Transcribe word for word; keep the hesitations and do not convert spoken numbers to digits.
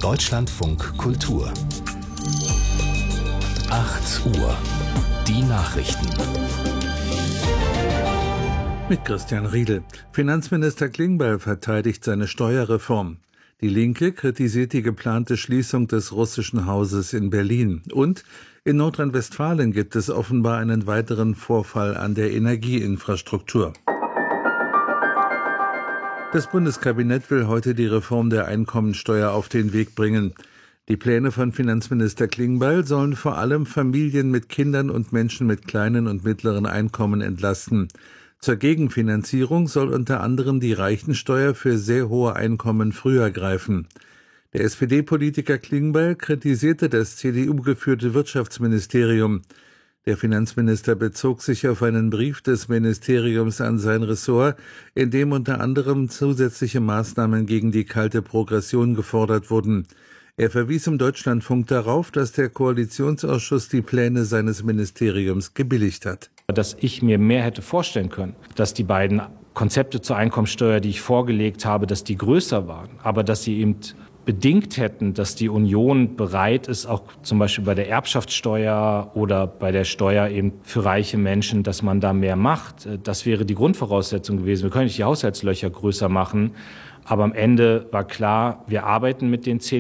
Deutschlandfunk Kultur. acht Uhr. Die Nachrichten. Mit Christian Riedel. Finanzminister Klingbeil verteidigt seine Steuerreform. Die Linke kritisiert die geplante Schließung des russischen Hauses in Berlin. Und in Nordrhein-Westfalen gibt es offenbar einen weiteren Vorfall an der Energieinfrastruktur. Das Bundeskabinett will heute die Reform der Einkommensteuer auf den Weg bringen. Die Pläne von Finanzminister Klingbeil sollen vor allem Familien mit Kindern und Menschen mit kleinen und mittleren Einkommen entlasten. Zur Gegenfinanzierung soll unter anderem die Reichensteuer für sehr hohe Einkommen früher greifen. Der S P D-Politiker Klingbeil kritisierte das C D U-geführte Wirtschaftsministerium. Der Finanzminister bezog sich auf einen Brief des Ministeriums an sein Ressort, in dem unter anderem zusätzliche Maßnahmen gegen die kalte Progression gefordert wurden. Er verwies im Deutschlandfunk darauf, dass der Koalitionsausschuss die Pläne seines Ministeriums gebilligt hat. Dass ich mir mehr hätte vorstellen können, dass die beiden Konzepte zur Einkommensteuer, die ich vorgelegt habe, dass die größer waren, aber dass sie eben bedingt hätten, dass die Union bereit ist, auch zum Beispiel bei der Erbschaftssteuer oder bei der Steuer eben für reiche Menschen, dass man da mehr macht. Das wäre die Grundvoraussetzung gewesen. Wir können nicht die Haushaltslöcher größer machen, aber am Ende war klar, wir arbeiten mit den zehn